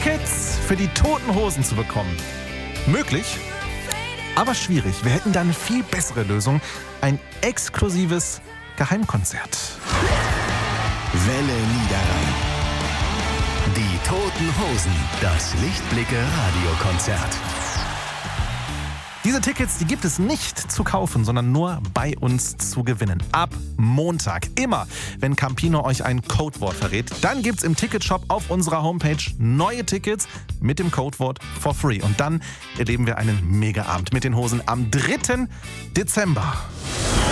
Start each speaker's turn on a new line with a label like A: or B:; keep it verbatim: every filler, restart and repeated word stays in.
A: Tickets für die Toten Hosen zu bekommen. Möglich, aber schwierig. Wir hätten da eine viel bessere Lösung. Ein exklusives Geheimkonzert.
B: Welle Niederrhein. Die Toten Hosen. Das Lichtblicke-Radiokonzert.
A: Diese Tickets, die gibt es nicht zu kaufen, sondern nur bei uns zu gewinnen. Ab Montag. Immer, wenn Campino euch ein Codewort verrät, dann gibt's im Ticketshop auf unserer Homepage neue Tickets mit dem Codewort for free. Und dann erleben wir einen Mega-Abend mit den Hosen am dritten Dezember.